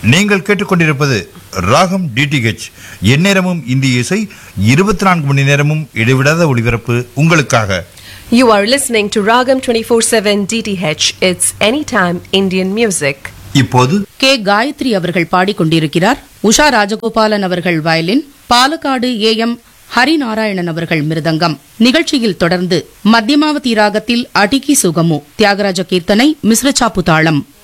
நீங்கள் கேட்டுக்கொண்டிருப்பது ராகம் டிடிஹெச். எந்நேரமும் இந்திய இசை, 24 மணி நேரமும் இடைவிடாத ஒளிபரப்பு உங்களுக்காக. You are listening to Ragam 24/7 DTH. It's anytime Indian music. இப்போது கே காயத்ரி அவர்கள் பாடிக்கொண்டிருக்கிறார். உஷா ராஜகோபாலன் அவர்கள் வயலின், பாலக்காடு AM ஹரிநாராயணன் அவர்கள் மிருதங்கம். நிகழ்ச்சியில் தொடர்ந்து மத்தியமாவதி ராகத்தில் அடிக்கி சுகமு, தியாகராஜ கீர்த்தனை, மிஸ்ர சாப்பு தாளம்.